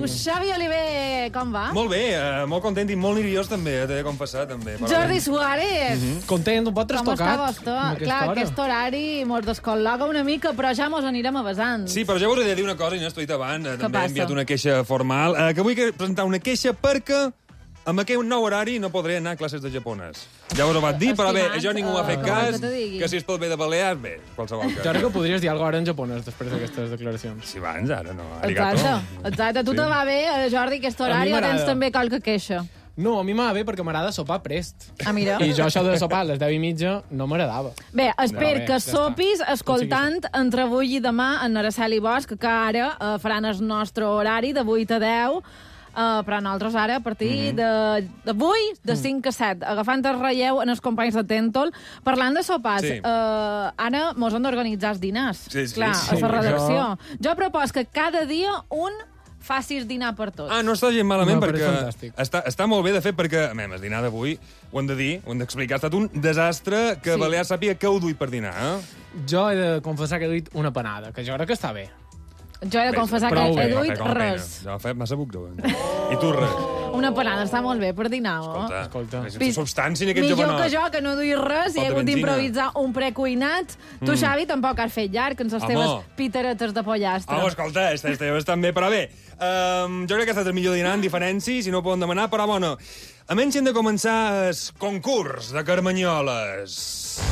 Xavi Oliver, com va? Molt bé, molt content i molt nerviós també, t'he de confessar també. Jordi Suárez. Content, un pot Com trastocat. està vostè? Clar, aquest horari mos descol·loga una mica, però ja mos anirem avasant. Sí, però ja us he de dir una cosa, Inés, t'ho he dit abans, també passa? he enviat una queixa formal, que vull presentar una queixa perquè amb aquest nou horari no podré anar a classes de japonès. Ja us ho vaig dir, però bé, Estimat, això ningú m'ha fet com cas, que te digui. que si és pel bé de Balears, bé, qualsevol Jo cas. crec que podries dir alguna cosa ara en japonès després d'aquestes declaracions. Si abans, ara no. Arigato. Exacte. Tu te va bé, Jordi, aquest horari, o tens també qualque queixa? No, a mi m'ha bé perquè m'agrada sopar prest. Ah, mira. I jo això de sopar a les 10:30 no m'agradava. Bé, espero bé, que ja sopis està. escoltant entre avui i demà en Araceli Bosch, que ara faran el nostre horari de 8 a 10, però nosaltres ara, a partir d'avui, de 5 a 7, agafant el relleu en els companys de Tentol, parlant de sopars. Sí. Ara mos han d'organitzar els dinars. Sí, sí, Clar, sí. a la redacció. Jo propos que cada dia un facis dinar per tots. Ah, no està gent malament, No, però és perquè fantàstic. està molt bé, de fet, perquè, el dinar d'avui, ho hem de dir, ho hem d'explicar, ha estat un desastre que Sí. Balears sàpiga què heu duit per dinar, Jo he de confessar que he duit una panada, que jo crec que està bé. Jo he de confessar que prou he bé, duit res. Jo he fet massa buc, I tu res. Una panada està molt bé per dinar, oh? Escolta. És sense substància ni aquest Millor jovenot. que jo, que no duï res, i he Falta hagut benzina. d'improvisar un precuinat. Tu, Xavi, tampoc has fet llarg, amb les Home. teves piteretes de pollastre. Home, escolta, estan bé, però bé, jo crec que ha estat el millor dinar en diferència, si no ho poden demanar, però bueno, a menys hem de començar el concurs de Carmanyoles.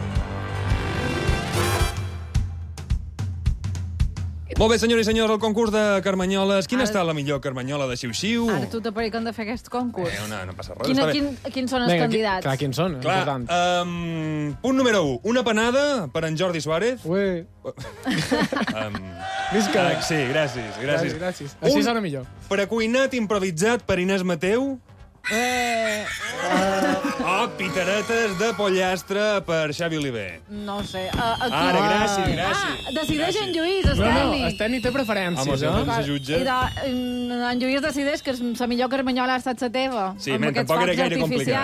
Molt bé, senyores i senyors, el concurs de Carmanyoles. Quina Ara- està la millor Carmanyola de xiu-xiu? Ara tu t'apareix que hem de fer aquest concurs. No passa res, està bé. Quins són els candidats? Clar, quins són? Clar, Important. punt número 1. Una panada per en Jordi Suárez. Ué, Um, visca. sí, gràcies. Gràcies. Així sona millor. Precuinat improvisat per Inés Mateu. O pitaretes de pollastre per Xavi Oliver. No ho sé. Aquí... Ara, gràcies. Decideix en Lluís, No, Esteni. Esteni té preferències, Home, eh? se jutja. En Lluís decideix que la millor carmanyola ha estat la teva. Sí, amb men, aquests tampoc era focs gaire complicat.